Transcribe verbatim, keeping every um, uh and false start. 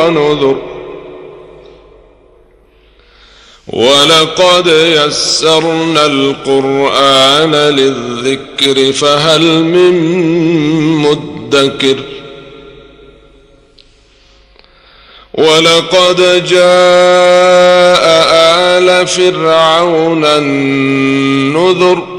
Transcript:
ونذر ولقد يسرنا القرآن للذكر فهل من مدكر ولقد جاء آل فرعون النذر